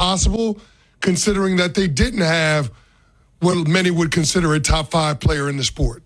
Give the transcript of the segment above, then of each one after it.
possible, considering that they didn't have what many would consider a top 5 player in the sport?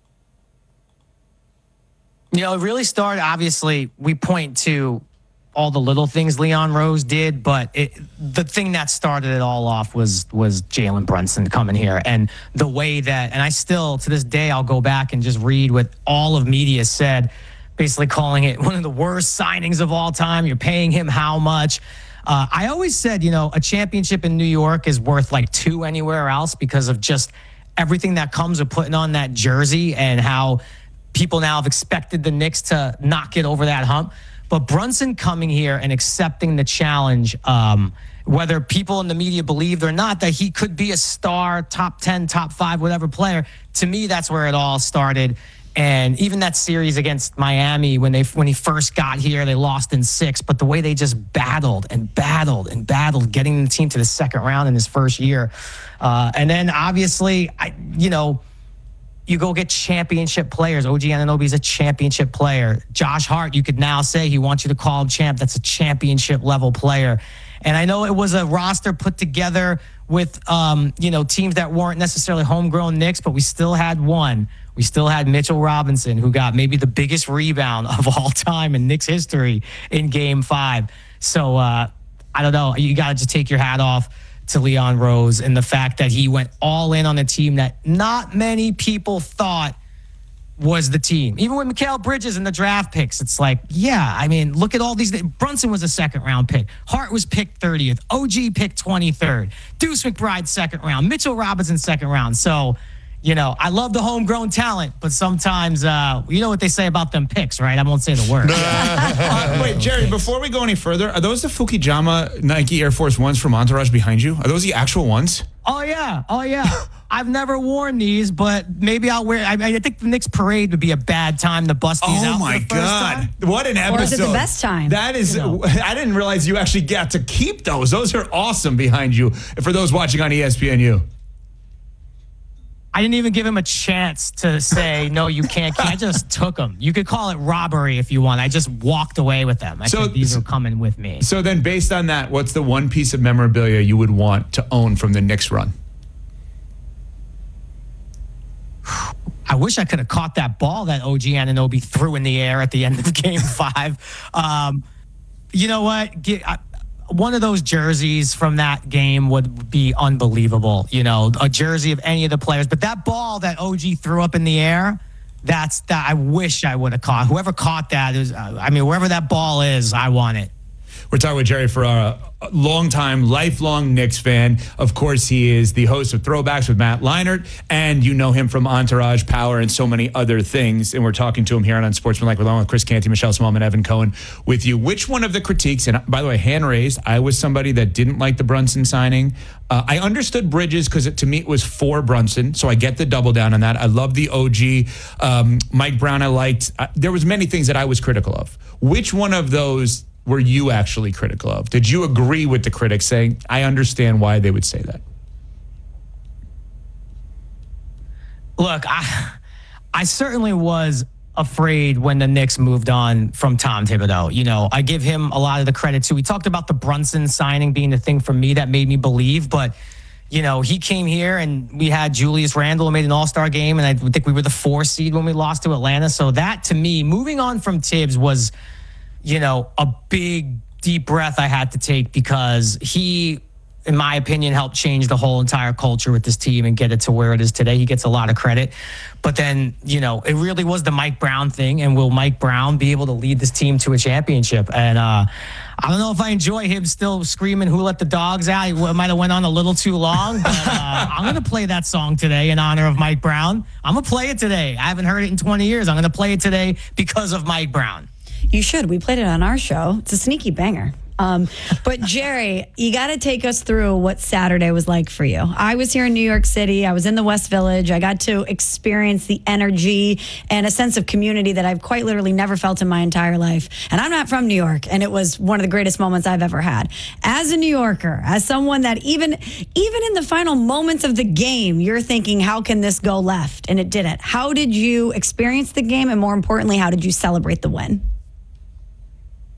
You know, it really started, obviously, we point to all the little things Leon Rose did, but the thing that started it all off was Jalen Brunson coming here. And the way that, and I still, to this day, I'll go back and just read what all of media said, basically calling it one of the worst signings of all time. You're paying him how much? I always said, you know, a championship in New York is worth like 2 anywhere else because of just everything that comes with putting on that jersey and how people now have expected the Knicks to not get over that hump. But Brunson coming here and accepting the challenge, whether people in the media believed or not that he could be a star, top 10, top 5, whatever player, to me, that's where it all started. And even that series against Miami, when he first got here, they lost in 6. But the way they just battled, getting the team to the second round in his first year. And then obviously, you go get championship players. OG Anunoby is a championship player. Josh Hart, you could now say he wants you to call him champ. That's a championship level player. And I know it was a roster put together with, teams that weren't necessarily homegrown Knicks, but we still had one. We still had Mitchell Robinson, who got maybe the biggest rebound of all time in Knicks history in Game 5. So I don't know. You got to just take your hat off to Leon Rose and the fact that he went all in on a team that not many people thought was the team. Even with Mikal Bridges and the draft picks, it's like, yeah, I mean, look at all these. Brunson was a second-round pick. Hart was picked 30th. OG picked 23rd. Deuce McBride, second round. Mitchell Robinson, second round. So, I love the homegrown talent, but sometimes, you know what they say about them picks, right? I won't say the word. Wait, Jerry, before we go any further, are those the Fukijama Nike Air Force Ones from Entourage behind you? Are those the actual ones? Oh, yeah. I've never worn these, but maybe I'll wear. I think the Knicks parade would be a bad time to bust these out. Oh my God! What an episode! Or is it the best time? That is. I didn't realize you actually got to keep those. Those are awesome behind you. For those watching on ESPNU. I didn't even give him a chance to say, no, you can't. I just took them. You could call it robbery if you want. I just walked away with them. I think these are coming with me. So then based on that, what's the one piece of memorabilia you would want to own from the Knicks run? I wish I could have caught that ball that OG Anunoby threw in the air at the end of Game 5. You know what? One of those jerseys from that game would be unbelievable. A jersey of any of the players. But that ball that OG threw up in the air, that's that. I wish I would have caught. Whoever caught that wherever that ball is, I want it. We're talking with Jerry Ferrara, a longtime, lifelong Knicks fan. Of course, he is the host of Throwbacks with Matt Leinart, and you know him from Entourage, Power, and so many other things. And we're talking to him here on Unsportsmanlike along with Chris Canty, Michelle Smallman, Evan Cohen with you. Which one of the critiques, and by the way, hand raised, I was somebody that didn't like the Brunson signing. I understood Bridges because to me it was for Brunson, so I get the double down on that. I love the OG. Mike Brown I liked. There was many things that I was critical of. Which one of those were you actually critical of? Did you agree with the critics saying, I understand why they would say that? Look, I certainly was afraid when the Knicks moved on from Tom Thibodeau. I give him a lot of the credit too. We talked about the Brunson signing being the thing for me that made me believe, but he came here and we had Julius Randle who made an all-star game, and I think we were the 4 seed when we lost to Atlanta. So that, to me, moving on from Tibbs was a big, deep breath I had to take because he, in my opinion, helped change the whole entire culture with this team and get it to where it is today. He gets a lot of credit. But then, it really was the Mike Brown thing. And will Mike Brown be able to lead this team to a championship? And I don't know if I enjoy him still screaming, "Who let the dogs out?" It might have went on a little too long. But I'm going to play that song today in honor of Mike Brown. I'm going to play it today. I haven't heard it in 20 years. I'm going to play it today because of Mike Brown. You should. We played it on our show. It's a sneaky banger. But Jerry, you got to take us through what Saturday was like for you. I was here in New York City. I was in the West Village. I got to experience the energy and a sense of community that I've quite literally never felt in my entire life. And I'm not from New York, and it was one of the greatest moments I've ever had. As a New Yorker, as someone that even in the final moments of the game, you're thinking, how can this go left? And it didn't. How did you experience the game? And more importantly, how did you celebrate the win?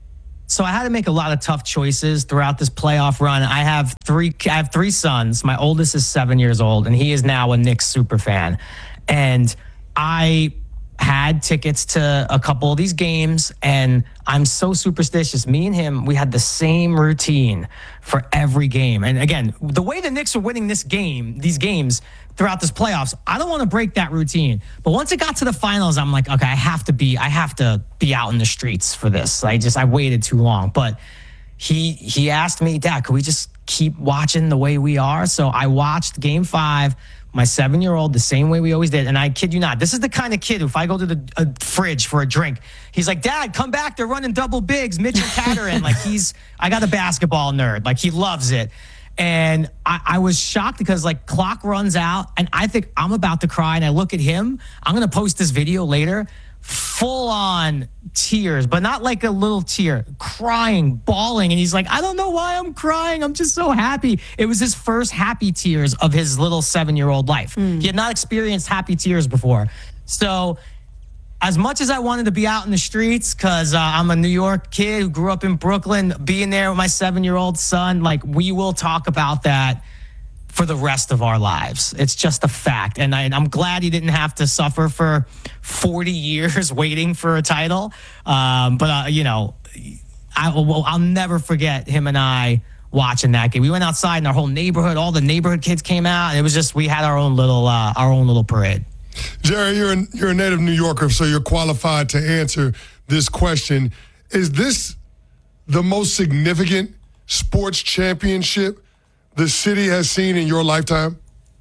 So I had to make a lot of tough choices throughout this playoff run. I have three sons. My oldest is 7 years old, and he is now a Knicks super fan. And I had tickets to a couple of these games, and I'm so superstitious. Me and him, we had the same routine for every game. And again, the way the Knicks are winning these games throughout this playoffs, I don't want to break that routine. But once it got to the finals, I'm like, okay, I have to be out in the streets for this. I waited too long. But he asked me, Dad, could we just keep watching the way we are? So I watched Game 5. My 7-year-old, the same way we always did. And I kid you not, this is the kind of kid who, if I go to the fridge for a drink, he's like, Dad, come back. They're running double bigs. Mitchell Catterin. I got a basketball nerd. He loves it. And I was shocked because clock runs out and I think I'm about to cry. And I look at him. I'm going to post this video later. Full on tears, but not like a little tear, crying, bawling. And he's like, I don't know why I'm crying. I'm just so happy. It was his first happy tears of his little 7-year-old life. He had not experienced happy tears before. So as much as I wanted to be out in the streets, because I'm a New York kid who grew up in Brooklyn, being there with my 7-year-old son, we will talk about that for the rest of our lives. It's just a fact. And I'm glad he didn't have to suffer for 40 years waiting for a title. I'll never forget him and I watching that game. We went outside and our whole neighborhood, all the neighborhood kids came out. And it was just, we had our own little parade. Jerry, you're a native New Yorker, so you're qualified to answer this question. Is this the most significant sports championship the city has seen in your lifetime?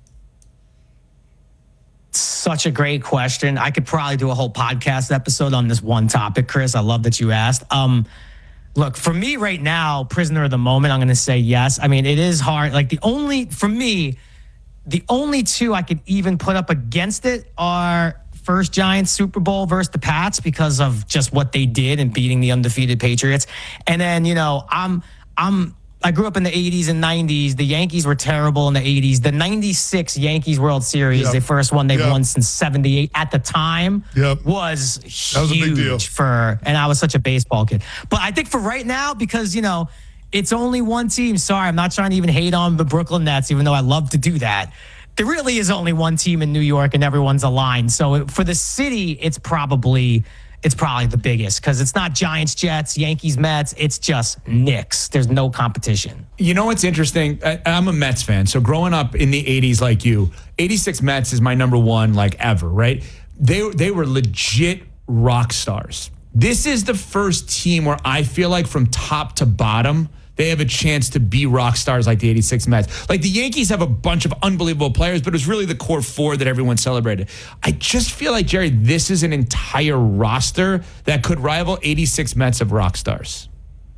Such a great question. I could probably do a whole podcast episode on this one topic, Chris. I love that you asked. Look, for me right now, prisoner of the moment, I'm going to say yes. I mean, it is hard. The only two I could even put up against it are first Giants Super Bowl versus the Pats because of just what they did in beating the undefeated Patriots. And then, I grew up in the 80s and 90s. The Yankees were terrible in the 80s. The 96 Yankees World Series, the first one they've won since 78 at the time, was huge. That was a big deal. And I was such a baseball kid. But I think for right now, because, it's only one team. Sorry, I'm not trying to even hate on the Brooklyn Nets, even though I love to do that. There really is only one team in New York and everyone's aligned. So for the city, it's probably the biggest because it's not Giants, Jets, Yankees, Mets. It's just Knicks. There's no competition. You know what's interesting? I'm a Mets fan. So growing up in the 80s like you, 86 Mets is my number one ever, right? They were legit rock stars. This is the first team where I feel like from top to bottom, they have a chance to be rock stars like the 86 Mets. The Yankees have a bunch of unbelievable players, but it was really the core four that everyone celebrated. I just feel like, Jerry, this is an entire roster that could rival 86 Mets of rock stars.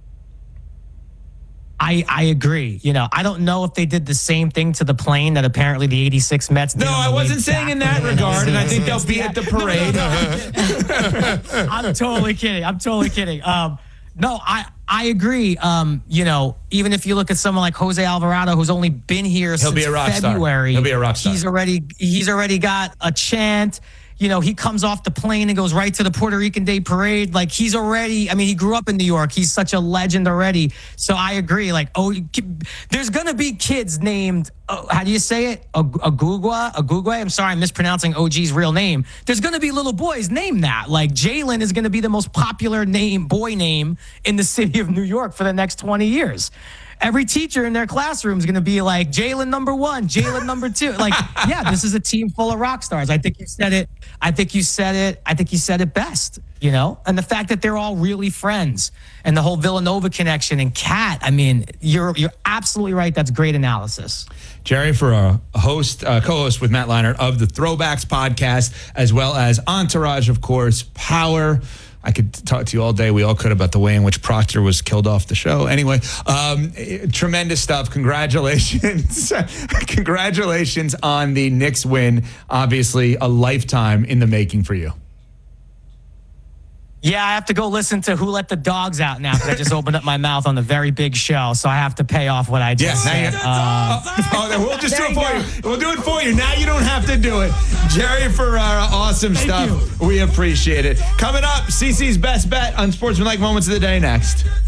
I agree. I don't know if they did the same thing to the plane that apparently the 86 Mets did. No, I wasn't saying in that regard, and I think they'll be at the parade. I'm totally kidding. No, I agree. Even if you look at someone like Jose Alvarado, who's only been here since February, he'll be a rock star. He's already got a chant. He comes off the plane and goes right to the Puerto Rican Day Parade. He grew up in New York. He's such a legend already. So I agree. There's going to be kids named, how do you say it? Agugwe? I'm sorry, I'm mispronouncing OG's real name. There's going to be little boys named that. Jalen is going to be the most popular boy name in the city of New York for the next 20 years. Every teacher in their classroom is going to be like Jalen number 1, Jalen number 2. This is a team full of rock stars. I think you said it. I think you said it best, and the fact that they're all really friends and the whole Villanova connection and Cat. You're absolutely right. That's great analysis. Jerry, for our co-host with Matt Leinart of the Throwbacks podcast, as well as Entourage, of course, Power. I could talk to you all day. We all could about the way in which Proctor was killed off the show. Anyway, tremendous stuff. Congratulations. Congratulations on the Knicks win. Obviously, a lifetime in the making for you. Yeah, I have to go listen to Who Let the Dogs Out now because I just opened up my mouth on the very big show, so I have to pay off what I just said. Then we'll just do it for you. We'll do it for you. Now you don't have to do it. Jerry Ferrara, awesome stuff. We appreciate it. Coming up, CC's Best Bet, Unsportsmanlike Moments of the Day next.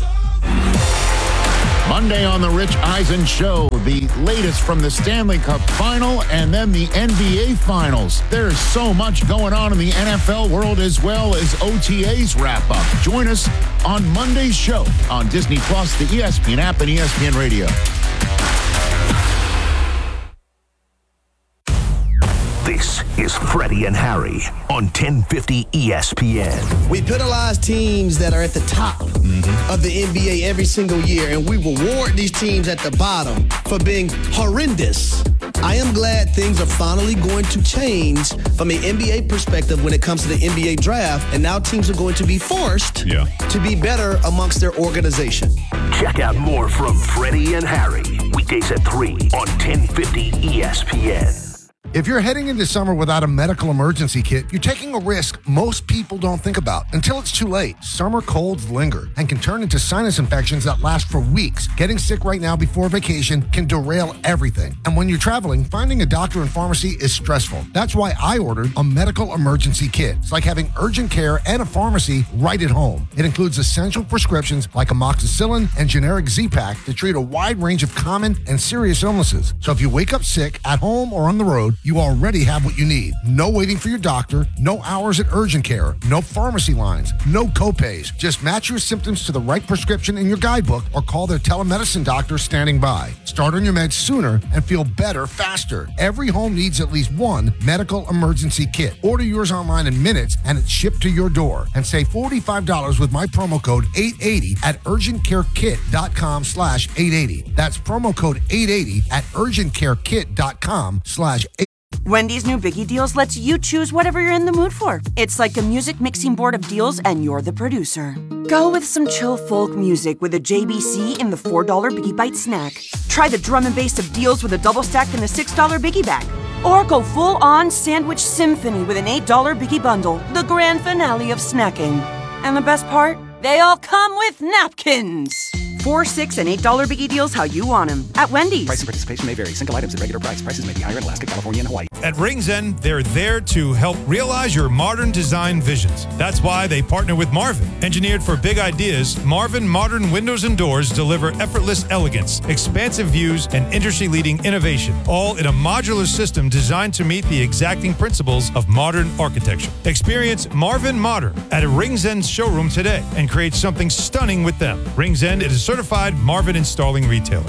Monday on the Rich Eisen Show, the latest from the Stanley Cup Final and then the NBA Finals. There's so much going on in the NFL world as well as OTAs wrap up. Join us on Monday's show on Disney Plus, the ESPN app, and ESPN Radio. This is Freddie and Harry on 1050 ESPN. We penalize teams that are at the top of the NBA every single year, and we reward these teams at the bottom for being horrendous. I am glad things are finally going to change from an NBA perspective when it comes to the NBA draft, and now teams are going to be forced to be better amongst their organization. Check out more from Freddie and Harry, weekdays at 3 on 1050 ESPN. If you're heading into summer without a medical emergency kit, you're taking a risk most people don't think about until it's too late. Summer colds linger and can turn into sinus infections that last for weeks. Getting sick right now before vacation can derail everything. And when you're traveling, finding a doctor and pharmacy is stressful. That's why I ordered a medical emergency kit. It's like having urgent care and a pharmacy right at home. It includes essential prescriptions like amoxicillin and generic Z-Pak to treat a wide range of common and serious illnesses. So if you wake up sick at home or on the road, you already have what you need. No waiting for your doctor, no hours at urgent care, no pharmacy lines, no copays. Just match your symptoms to the right prescription in your guidebook or call their telemedicine doctor standing by. Start on your meds sooner and feel better faster. Every home needs at least one medical emergency kit. Order yours online in minutes and it's shipped to your door. And save $45 with my promo code 880 at urgentcarekit.com/880. That's promo code 880 at urgentcarekit.com/880. Wendy's new Biggie Deals lets you choose whatever you're in the mood for. It's like a music mixing board of deals, and you're the producer. Go with some chill folk music with a JBC in the $4 Biggie Bite snack. Try the drum and bass of deals with a double stack in the $6 Biggie Bag. Or go full-on sandwich symphony with an $8 Biggie Bundle, the grand finale of snacking. And the best part? They all come with napkins. $4, $6, and $8 Biggie Deals how you want them at Wendy's. Price and participation may vary. Single items at regular price. Prices may be higher in Alaska, California, and Hawaii. At Rings End, they're there to help realize your modern design visions. That's why they partner with Marvin. Engineered for big ideas, Marvin Modern Windows and Doors deliver effortless elegance, expansive views, and industry-leading innovation, all in a modular system designed to meet the exacting principles of modern architecture. Experience Marvin Modern at a Rings End showroom today and create something stunning with them. Rings End is a certified Marvin installing retailer.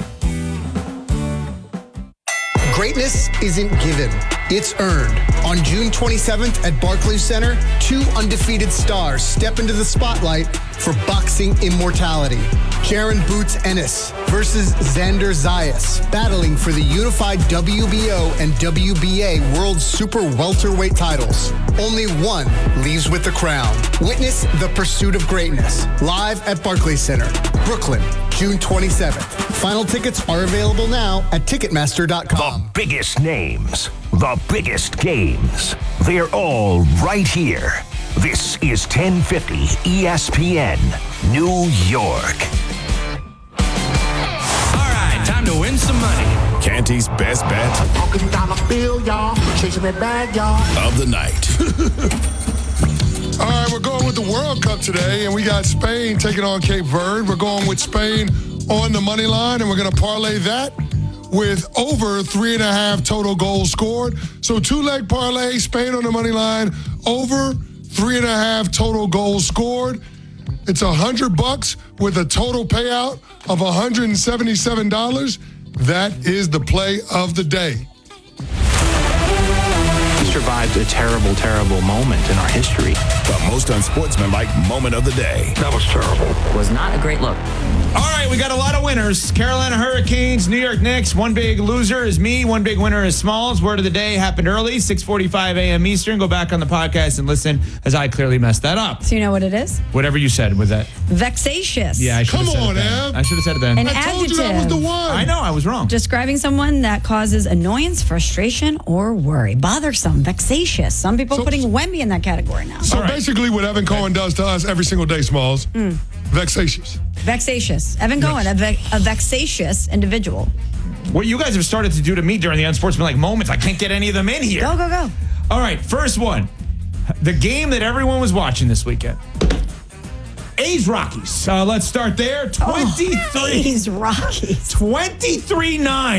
Greatness isn't given, it's earned. On June 27th at Barclays Center, 2 undefeated stars step into the spotlight for boxing immortality. Jaron Boots Ennis versus Xander Zayas, battling for the unified WBO and WBA World Super Welterweight titles. Only one leaves with the crown. Witness the pursuit of greatness, live at Barclays Center, Brooklyn, June 27th. Final tickets are available now at Ticketmaster.com. The biggest names, the biggest games, they're all right here. This is 1050 ESPN, New York. All right, time to win some money. Canty's best bet $1 bill, y'all. Chasing that bag, y'all. of the night. All right, we're going with the World Cup today, and we got Spain taking on Cape Verde. We're going with Spain on the money line, and we're going to parlay that with over 3.5 total goals scored. So 2-leg parlay, Spain on the money line, over 3.5 total goals scored. It's $100 with a total payout of $177. That is the play of the day. We survived a terrible, terrible moment in our history. The most unsportsmanlike moment of the day. That was terrible. Was not a great look. All right, we got a lot of winners. Carolina Hurricanes, New York Knicks. One big loser is me. One big winner is Smalls. Word of the day happened early, 6:45 a.m. Eastern. Go back on the podcast and listen, as I clearly messed that up. So you know what it is? Whatever you said was that. Vexatious. Yeah, I should have Come said on, it then. Ev. I should have said it then. An I told you that was the one. I know, I was wrong. Describing someone that causes annoyance, frustration, or worry. Bothersome, vexatious. Some people So- putting Wemby in that category now. So All right. basically what Evan Cohen does to us every single day, Smalls, vexatious. Vexatious. Evan Cohen, a vexatious individual. What you guys have started to do to me during the unsportsmanlike moments, I can't get any of them in here. Go, go, go. All right, first one. The game that everyone was watching this weekend. A's Rockies. Let's start there. 23. A's Rockies. 23-9.